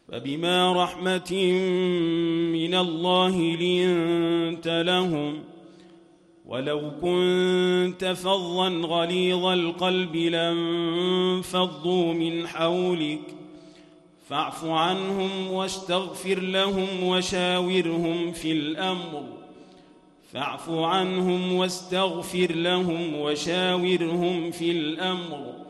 فبما رحمة من الله لنت لهم، ولو كنت فظا غليظ القلب لانفضوا من حولك فاعف عنهم واستغفر لهم وشاورهم في الأمر